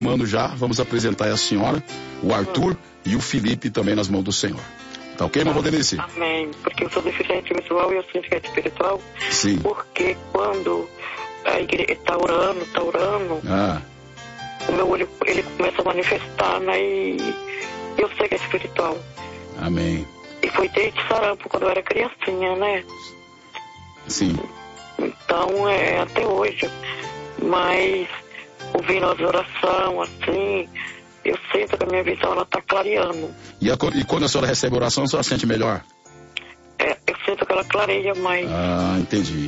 Mano, já vamos apresentar a senhora, o Arthur e o Felipe também nas mãos do Senhor. Tá ok, irmã Valdenice? Amém. Porque eu sou deficiente visual e eu sou deficiente espiritual. Sim. Porque quando a igreja tá orando, o meu olho ele começa a manifestar, né? E eu sei que é espiritual. Amém. E foi desde sarampo, quando eu era criancinha, né? Sim. Então, até hoje. Mas, ouvindo as orações, assim, eu sinto que a minha visão, ela tá clareando. E quando a senhora recebe a oração, a senhora sente melhor? Eu sinto que ela clareia mais. Ah, entendi.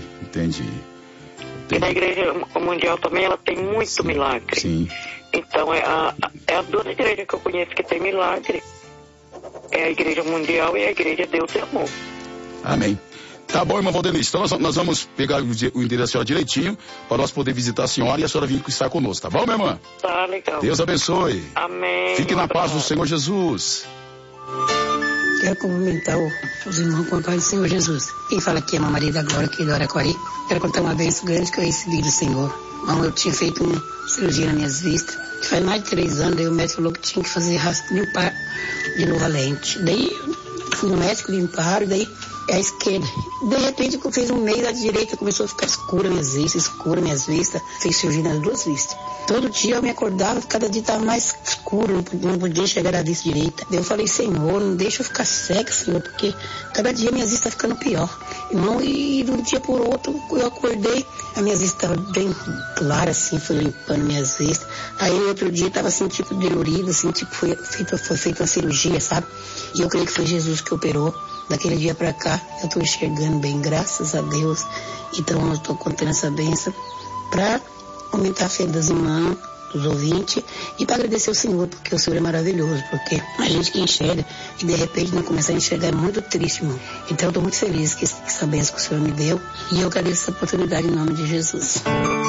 E na Igreja Mundial também, ela tem muito milagre. Sim. Então, é as duas igrejas que eu conheço que tem milagre. É a Igreja Mundial e a Igreja Deus e Amor. Amém. Tá bom, irmã Valdenice. Então nós vamos pegar o endereço da senhora direitinho para nós poder visitar a senhora e a senhora vir estar conosco, tá bom, minha irmã? Tá, legal. Deus abençoe. Amém. Fique na paz do Senhor Jesus. Quero cumprimentar os irmãos com a paz do Senhor Jesus. Quem fala aqui é a Maria da Glória, aqui do Araquari. Quero contar uma bênção grande que eu recebi do Senhor. Eu tinha feito uma cirurgia nas minhas vistas. Faz mais de 3 anos, daí o médico falou que tinha que fazer limpar de novo a lente. Daí eu fui no médico, limparam, daí é a esquerda. De repente, quando fez um mês, a direita começou a ficar escura minhas vistas. Fez cirurgia nas 2 vistas. Todo dia eu me acordava, cada dia estava mais escuro, não podia chegar à vista direita. Daí eu falei, Senhor, não deixa eu ficar cega, Senhor, porque cada dia minhas vistas estão ficando pior. Irmão, e de um dia por outro, eu acordei, a minha vista estava bem clara, assim, fui limpando minhas vistas. Aí outro dia estava assim, tipo dolorido, assim, tipo, foi feita uma cirurgia, sabe? E eu creio que foi Jesus que operou. Daquele dia pra cá, eu estou enxergando bem, graças a Deus. Então, eu estou contando essa bênção para aumentar a fé dos irmãos, dos ouvintes, e para agradecer ao Senhor, porque o Senhor é maravilhoso, porque a gente que enxerga, e de repente não começar a enxergar, é muito triste, irmão. Então, eu estou muito feliz que essa bênção que o Senhor me deu, e eu agradeço essa oportunidade em nome de Jesus.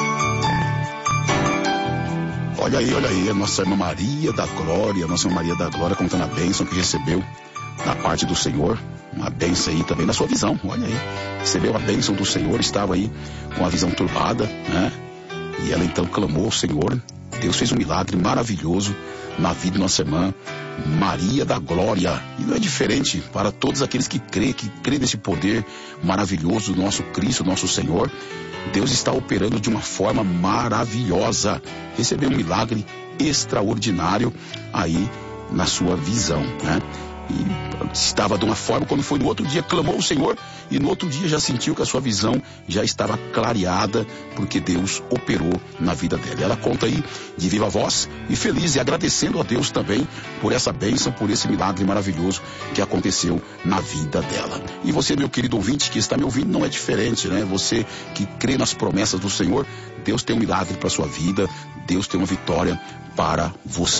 Olha aí, a nossa irmã Maria da Glória, contando a bênção que recebeu da parte do Senhor, uma bênção aí também na sua visão, olha aí, recebeu a bênção do Senhor, estava aí com a visão turbada, né? E ela então clamou ao Senhor. Deus fez um milagre maravilhoso na vida de nossa irmã Maria da Glória. E não é diferente para todos aqueles que crê nesse poder maravilhoso do nosso Cristo, nosso Senhor. Deus está operando de uma forma maravilhosa. Recebeu um milagre extraordinário aí na sua visão, né? E estava de uma forma, quando foi no outro dia, clamou ao Senhor, e no outro dia já sentiu que a sua visão já estava clareada, porque Deus operou na vida dela. Ela conta aí de viva voz e feliz, e agradecendo a Deus também por essa bênção, por esse milagre maravilhoso que aconteceu na vida dela. E você, meu querido ouvinte que está me ouvindo, não é diferente, né? Você que crê nas promessas do Senhor, Deus tem um milagre para a sua vida, Deus tem uma vitória para você.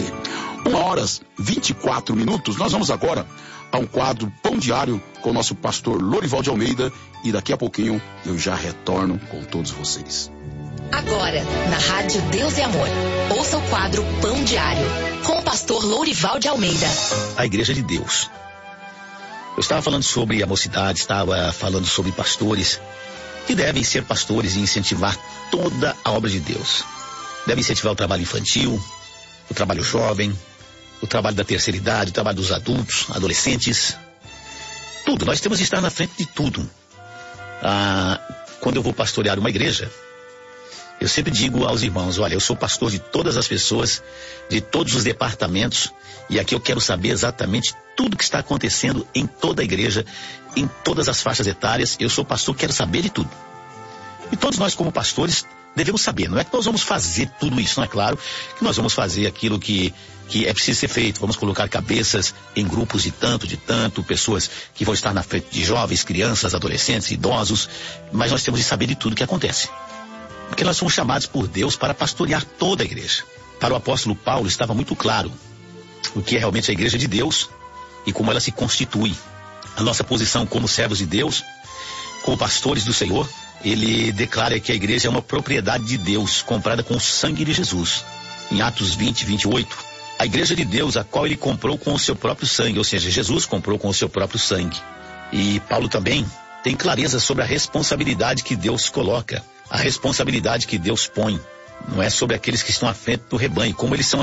1h24, nós vamos agora a um quadro Pão Diário com o nosso pastor Lorival de Almeida, e daqui a pouquinho eu já retorno com todos vocês. Agora, na Rádio Deus e Amor, ouça o quadro Pão Diário com o pastor Lorival de Almeida. A Igreja de Deus. Eu estava falando sobre a mocidade, estava falando sobre pastores que devem ser pastores e incentivar toda a obra de Deus. Devem incentivar o trabalho infantil, o trabalho jovem, o trabalho da terceira idade, o trabalho dos adultos, adolescentes, tudo. Nós temos de estar na frente de tudo. Quando eu vou pastorear uma igreja, eu sempre digo aos irmãos, olha, eu sou pastor de todas as pessoas, de todos os departamentos, e aqui eu quero saber exatamente tudo que está acontecendo em toda a igreja, em todas as faixas etárias. Eu sou pastor, quero saber de tudo. E todos nós como pastores devemos saber, não é que nós vamos fazer tudo isso, não é claro que nós vamos fazer aquilo que é preciso ser feito, vamos colocar cabeças em grupos de tanto, pessoas que vão estar na frente de jovens, crianças, adolescentes, idosos, mas nós temos de saber de tudo que acontece, porque nós somos chamados por Deus para pastorear toda a igreja. Para o apóstolo Paulo estava muito claro o que é realmente a igreja de Deus e como ela se constitui. A nossa posição como servos de Deus, como pastores do Senhor, ele declara que a igreja é uma propriedade de Deus, comprada com o sangue de Jesus. Em Atos 20, 28, a igreja de Deus, a qual ele comprou com o seu próprio sangue, ou seja, Jesus comprou com o seu próprio sangue. E Paulo também tem clareza sobre a responsabilidade que Deus coloca, a responsabilidade que Deus põe. Não é sobre aqueles que estão à frente do rebanho, como eles são